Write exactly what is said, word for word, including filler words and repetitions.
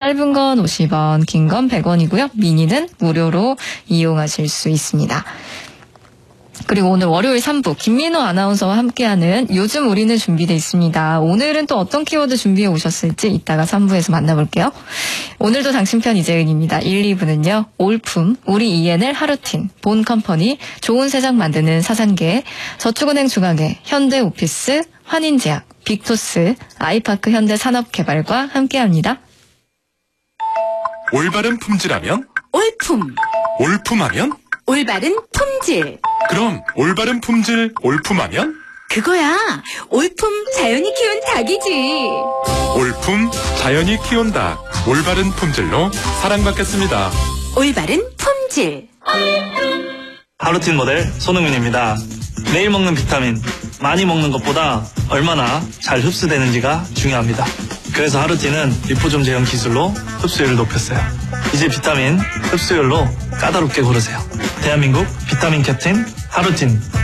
짧은 건 오십 원, 긴 건 백 원이고요. 미니는 무료로 이용하실 수 있습니다. 그리고 오늘 월요일 삼 부 김민호 아나운서와 함께하는 요즘 우리는 준비되어 있습니다. 오늘은 또 어떤 키워드 준비해 오셨을지 이따가 삼 부에서 만나볼게요. 오늘도 당신편 이재은입니다. 일, 이 부는요. 올품, 우리 이엔엘 하루틴, 본컴퍼니, 좋은 세상 만드는 사산계, 저축은행 중앙회, 현대오피스, 환인제약, 빅토스, 아이파크 현대산업개발과 함께합니다. 올바른 품질하면? 올품. 올품하면? 올바른 품질. 그럼 올바른 품질 올품하면? 그거야. 올품 자연이 키운 닭이지. 올품 자연이 키운 닭. 올바른 품질로 사랑받겠습니다. 올바른 품질. 하루틴 모델 손흥민입니다. 매일 먹는 비타민, 많이 먹는 것보다 얼마나 잘 흡수되는지가 중요합니다. 그래서 하루틴은 리포좀 제형 기술로 흡수율을 높였어요. 이제 비타민 흡수율로 까다롭게 고르세요. 대한민국 비타민 캡틴 하루틴.